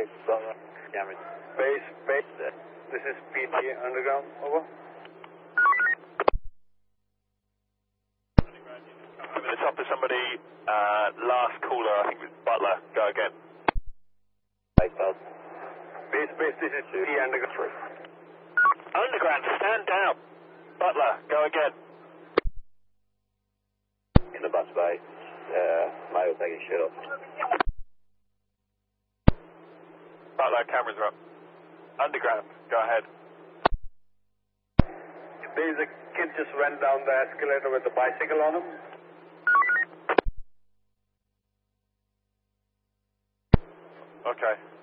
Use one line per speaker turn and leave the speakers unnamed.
Base, Cameron.
Base, this is PT Underground, over.
Over the top of somebody, last caller, I think it was Butler, go again.
Base,
Base, this is PT Underground.
Underground, stand down. Butler, go again.
in the bus bay, male taking shit off.
Butler, cameras are up. Underground, go ahead.
There's a kid just went down the escalator with a bicycle on him.
Okay.